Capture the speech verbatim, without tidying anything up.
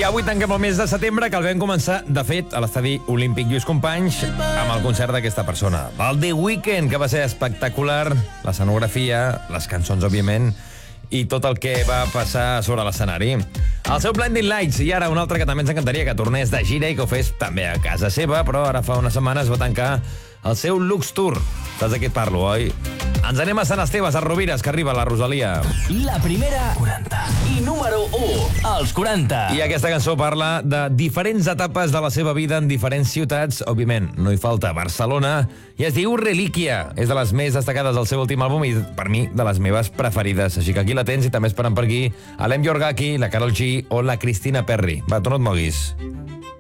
I avui tanquem el mes de setembre, que el vam començar, de fet, a l'estadi Olímpic Lluís Companys, amb el concert d'aquesta persona. El The Weeknd, que va ser espectacular, l'escenografia, les cançons, òbviament, i tot el que va passar sobre l'escenari. El seu Blinding Lights, i ara un altre que també ens encantaria que tornés de gira i que ho fes també a casa seva, però ara fa unes setmanes va tancar el seu Lux Tour. Saps de què et parlo, oi? Ens anem a Sant Esteve, a Rovires, que arriba la Rosalia. La primera quaranta i número u als quaranta. I aquesta cançó parla de diferents etapes de la seva vida en diferents ciutats. Òbviament, no hi falta Barcelona. I es diu Relíquia. És de les més destacades del seu últim àlbum i, per mi, de les meves preferides. Així que aquí la tens i també esperant per aquí Alem Yorgaki, la Karol G o la Cristina Perry. Va, tu no et moguis.